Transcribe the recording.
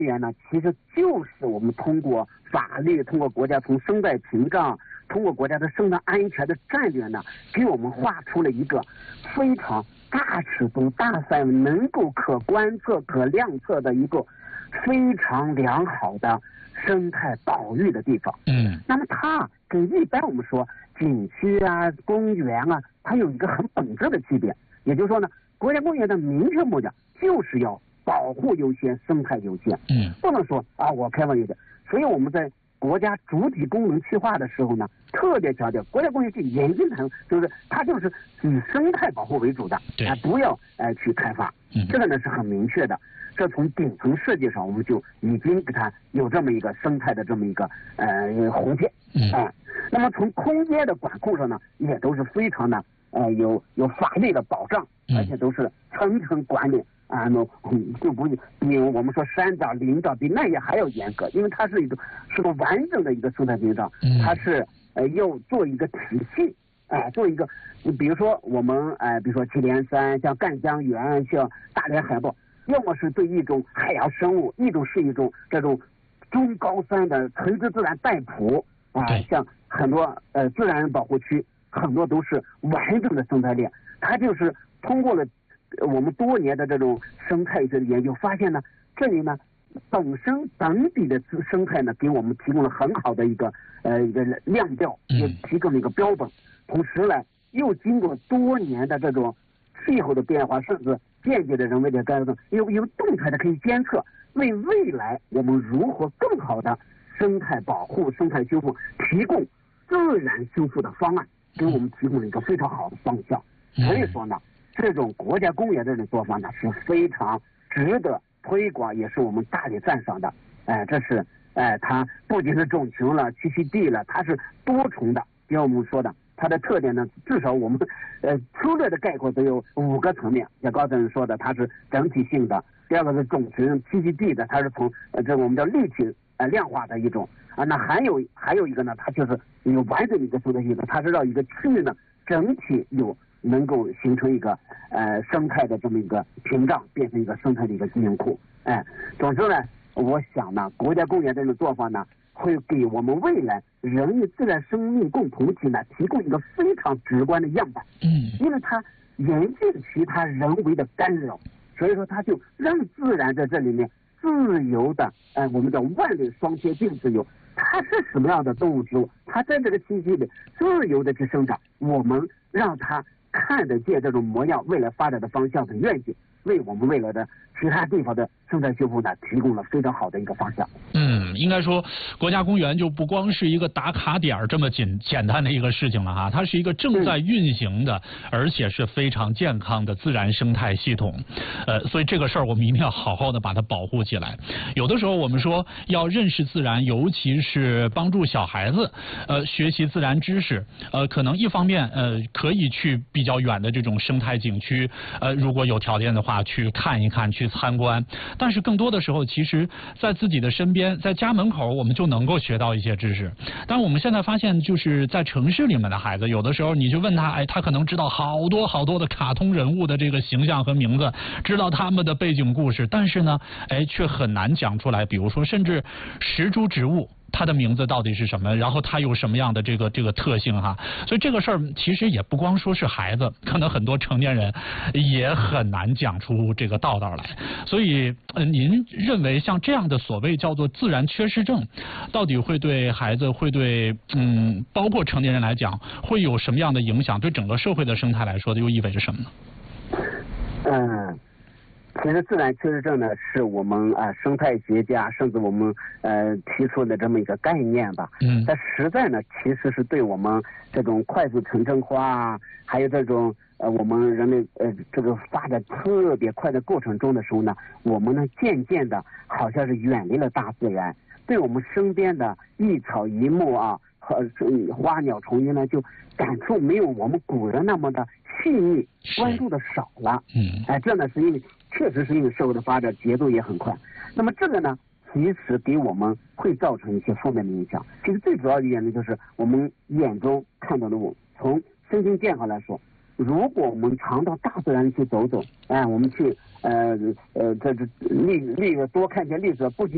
园呢，其实就是我们通过法律，通过国家从生态屏障，通过国家的生态安全的战略呢，给我们画出了一个非常大尺度、大范围、能够可观测、可量测的一个非常良好的生态保育的地方。那么它跟一般我们说景区啊、公园啊，它有一个很本质的区别。也就是说呢，国家公园的明确目的就是要保护优先、生态优先。不能说啊我开放优先。所以我们在国家主体功能区划的时候呢，特别强调国家公园是严禁谈，就是它就是以生态保护为主的，不要去开发。这个呢是很明确的。这从顶层设计上，我们就已经给它有这么一个生态的这么一个红线。那么从空间的管控上呢，也都是非常的有法律的保障，而且都是层层管理啊，就不比我们说山长林长比那也还要严格，因为它是个完整的一个生态屏障，它是要做一个体系，做一个，比如说我们比如说祁连山，像赣江源，像大连海豹，要么是对一种海洋生物，一种是一种这种中高山的垂直自然带谱像很多自然保护区，很多都是完整的生态链。它就是通过了我们多年的这种生态学的研究，发现呢，这里呢本身本地的生态呢，给我们提供了很好的一个量调，也提供了一个标本。同时呢，又经过多年的这种气候的变化，甚至间接的人为的干扰，有动态的可以监测，为未来我们如何更好的生态保护、生态修复提供自然修复的方案，给我们提供了一个非常好的方向。所以说呢，这种国家公园这种做法呢是非常值得推广，也是我们大力赞赏的。这是它不仅是种群了、栖息地了，它是多重的。就像我们说的，它的特点呢，至少我们粗略的概括都有5个层面。像高先生说的，它是整体性的；第二个是种群栖息地的，它是从这我们叫立体量化的一种那还有一个呢，它就是有完整的一个生态系统，它是让一个区域呢整体能够形成一个生态的这么一个屏障，变成一个生态的一个基因库。总之呢，我想呢，国家公园这种做法呢，会给我们未来人与自然生命共同体呢提供一个非常直观的样板。因为它严禁其他人为的干扰，所以说它就让自然在这里面自由的我们叫万类双贴并自由。它是什么样的动物植物，它在这个栖息里自由的去生长，我们让它看得见这种模样，未来发展的方向和愿景，为我们未来的其他地方的生态修复呢提供了非常好的一个方向。 应该说国家公园就不光是一个打卡点这么简单的一个事情了哈，它是一个正在运行的，而且是非常健康的自然生态系统。所以这个事儿我们一定要好好的把它保护起来。有的时候我们说要认识自然，尤其是帮助小孩子学习自然知识，可能一方面可以去比较远的这种生态景区，如果有条件的话去看一看、去参观。但是更多的时候，其实在自己的身边，在家门口，我们就能够学到一些知识。但我们现在发现，就是在城市里面的孩子，有的时候你就问他，他可能知道好多好多的卡通人物的这个形象和名字，知道他们的背景故事，但是呢，却很难讲出来。比如说，甚至石株植物，它的名字到底是什么？然后它有什么样的这个特性哈？所以这个事儿其实也不光说是孩子，可能很多成年人也很难讲出这个道来。所以您认为像这样的所谓叫做自然缺失症，到底会对孩子，会对包括成年人来讲，会有什么样的影响？对整个社会的生态来说，又意味着什么呢？ 其实自然缺失症呢，是我们生态学家甚至我们提出的这么一个概念吧。但实在呢，其实是对我们这种快速城镇化，还有这种我们人类这个发展特别快的过程中的时候呢，我们呢渐渐的好像是远离了大自然，对我们身边的一草一木和花鸟虫鱼呢，就感触没有我们古人那么的细腻，关注的少了。这呢是因为确实是因为社会的发展节奏也很快。那么这个呢，其实给我们会造成一些负面的影响。其实最主要的原因就是我们眼中看到的从身心健康来说，如果我们常到大自然里去走走，我们去多看见历史，不仅